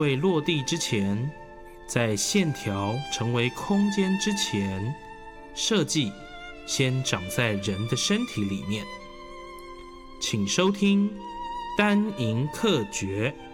未落地之前，在线条成为空间之前，设计先长在人的身体里面。请收听单银客诀。